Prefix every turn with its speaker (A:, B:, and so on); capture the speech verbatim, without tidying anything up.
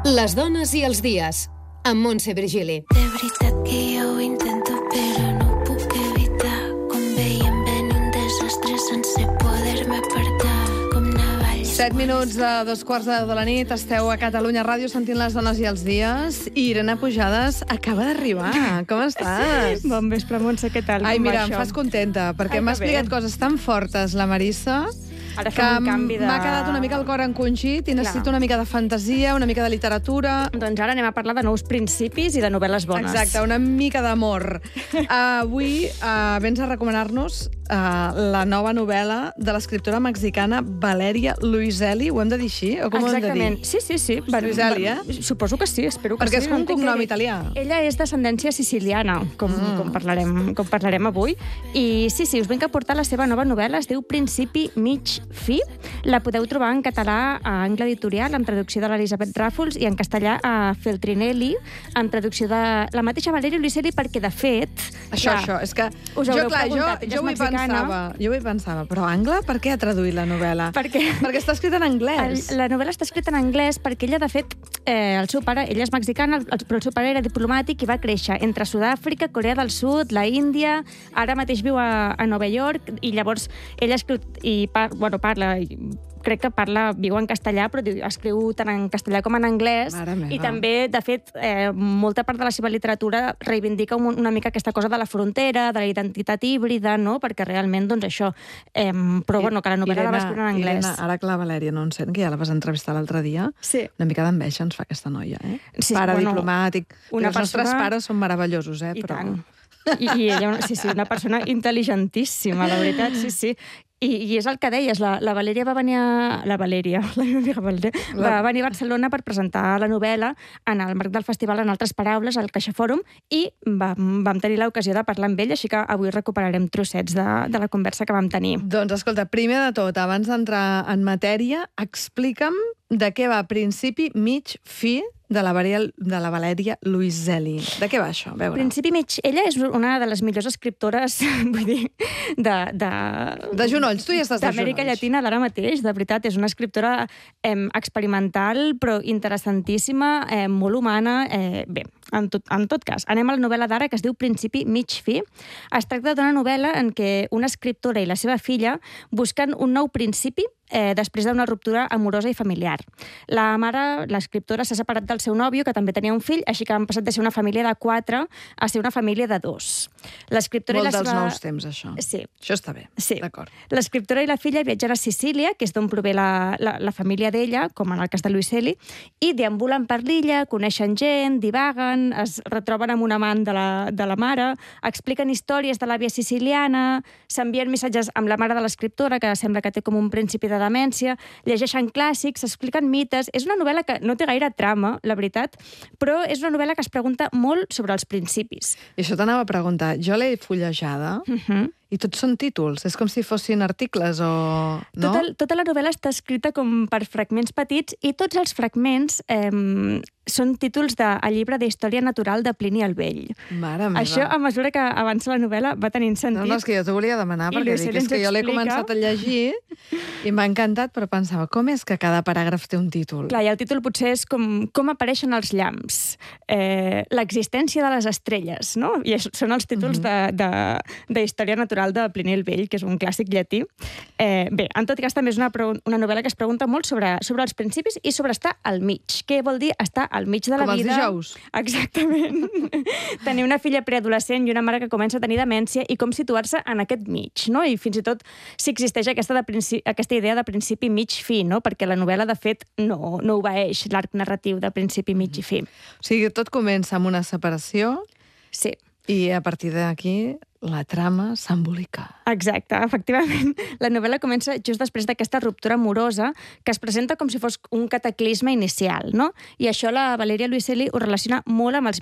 A: Les dones i els dies, amb Montse Virgili.
B: De veritat que jo ho intento, però no puc evitar. Com veiem venir un desastre sense poder-me apartar. Com navalles...
C: Set minuts de dos quarts de deu de la nit, esteu a Catalunya Ràdio sentint Les dones i els dies, i Irene Pujades acaba d'arribar. Com estàs?
D: Bon vespre, Montse, què tal?
C: Ai,
D: Com
C: mira,
D: va
C: em
D: això?
C: fas contenta, perquè
D: Ai,
C: m'ha
D: que bé.
C: explicat coses tan fortes, la Marissa,
D: Ara
C: que
D: fem un canvi de...
C: m'ha quedat una mica el cor encongit i necessito
D: Clar.
C: una mica de fantasia, una mica de literatura...
D: Doncs ara anem a parlar de nous principis i de novel·les bones.
C: Exacte, una mica d'amor. Uh, avui uh, vens a recomanar-nos uh, la nova novel·la de l'escriptora mexicana Valeria Luiselli. Ho hem de dir així? O com
D: Exactament.
C: ho hem de dir?
D: Sí, sí, sí.
C: Luiselli, eh?
D: Suposo que sí, espero que
C: Perquè
D: sí.
C: és un
D: entenc
C: cognom
D: gaire.
C: italià.
D: Ella és d'ascendència siciliana, com, mm. com, parlarem, com parlarem avui. I sí, sí, us vinc a portar la seva nova novel·la, es diu Principi mig fi. La podeu trobar en català a Angle Editorial, amb traducció de l'Elisabet Ràfols, i en castellà a Feltrinelli, amb traducció de la mateixa Valeria Luiselli, perquè, de fet...
C: Això,
D: clar,
C: això, és que
D: us
C: jo,
D: haureu
C: clar, jo,
D: preguntat, ella
C: jo
D: és
C: avui
D: mexicana.
C: pensava, jo avui pensava, però Angle, per què ha traduït la novel·la?
D: Perquè...
C: Perquè està escrita en
D: El,
C: anglès.
D: la novel·la està escrita en anglès perquè ella, de fet, eh, el seu pare, ella és mexicana, el, però el seu pare era diplomàtic i va créixer entre Sud-àfrica, Corea del Sud, la Índia, ara mateix viu a, a Nova York, i llavors ella escriu i par, bueno, parla... I, crec que parla, viu en castellà, però escriu tant en castellà com en anglès. I també, de fet, eh, molta part de la seva literatura reivindica un, una mica aquesta cosa de la frontera, de la identitat híbrida, no? Perquè realment, doncs, això... Eh, però, bueno, que la novel·la
C: Irene,
D: la va escriure en anglès.
C: Irene, ara que la Valèria no en sent, que ja la vas entrevistar l'altre dia,
D: Sí.
C: una mica d'enveja ens fa aquesta noia, eh?
D: Sí,
C: Pare
D: bueno,
C: diplomàtic.
D: una
C: Els nostres
D: persona-
C: pares són meravellosos, eh?
D: I
C: Però...
D: tant. I, i ella, sí, sí, una persona intel·ligentíssima, la veritat, sí, sí. I, i és el que deies, la, la Valèria va venir a... La Valèria, la meva amiga Valèria, va venir a Barcelona per presentar la novel·la en el marc del festival En altres paraules, al Caixa Fòrum, i vam, vam tenir l'ocasió de parlar amb ell, així que avui recuperarem trossets de, de la conversa que vam tenir.
C: Doncs, escolta, primer de tot, abans d'entrar en matèria, explica'm de què va principi, mig, fi de la, Valèria, de la Valèria Luiselli. De què va això? A veure.
D: Principi mig. Ella és una de les millors escriptores, vull dir, de... De,
C: de genolls, tu ja estàs de genolls.
D: D'Amèrica Llatina d'ara mateix, de veritat. És una escriptora eh, experimental, però interessantíssima, eh, molt humana. Eh, bé, en tot, en tot cas, anem a la novel·la d'ara, que es diu Principi mig fi. Es tracta d'una novel·la en què una escriptora i la seva filla busquen un nou principi eh, després d'una ruptura amorosa i familiar. La mare, l'escriptora, s'ha separat del seu nòvio, que també tenia un fill, així que han passat de ser una família de quatre a ser una família de dos. L'escriptora
C: Molt
D: i la
C: dels
D: seva...
C: nous temps, això.
D: Sí.
C: Això està bé,
D: Sí.
C: d'acord.
D: L'escriptora i la filla viatgen a Sicília, que és d'on prové la, la, la família d'ella, com en el cas de Luiselli, i deambulen per l'illa, coneixen gent, divaguen, es retroben amb un amant de la, de la mare, expliquen històries de l'àvia siciliana, s'envien missatges amb la mare de l'escriptora, que sembla que té com un principi de demència, llegeixen clàssics, expliquen mites... És una novel·la que no té gaire trama, la veritat, però és una novel·la que es pregunta molt sobre els principis.
C: I això t'anava a preguntar. Jo l'he fullejada
D: Uh-huh.
C: i tots són títols. És com si fossin articles o... No?
D: Tota, tota la novel·la està escrita com per fragments petits i tots els fragments eh, són títols del de, llibre d'Història Natural de Plini el Vell.
C: Mare meva.
D: Això, a mesura que avança la novel·la, va tenint sentit.
C: No, no, és que jo t'ho volia demanar,
D: I
C: perquè
D: Luiselli
C: dic, és
D: ens
C: que jo l'he
D: explica.
C: començat a llegir i m'ha encantat, però pensava, com és que cada paràgraf té un títol?
D: Clar, i el títol potser és com, com apareixen els llamps, eh, l'existència de les estrelles, no? I això són els títols mm-hmm. de, de, de Història Natural de Plini el Vell, que és un clàssic llatí. Eh, bé, en tot cas, també és una, una novel·la que es pregunta molt sobre, sobre els principis i sobre estar al mig. Què vol dir estar al mig de la
C: Com els
D: vida?
C: dijous.
D: Exactament. Tenir una filla preadolescent i una mare que comença a tenir demència i com situar-se en aquest mig, no? I fins i tot si existeix aquesta, de principi, aquesta idea de principi mig-fi, no? Perquè la novel·la, de fet, no, no obeeix l'arc narratiu de principi mig i fi.
C: O sigui, tot comença amb una separació
D: Sí.
C: i a partir d'aquí la trama s'embolica.
D: Exacte, efectivament. La novel·la comença just després d'aquesta ruptura amorosa que es presenta com si fos un cataclisme inicial, no? I això la Valeria Luiselli ho relaciona molt amb els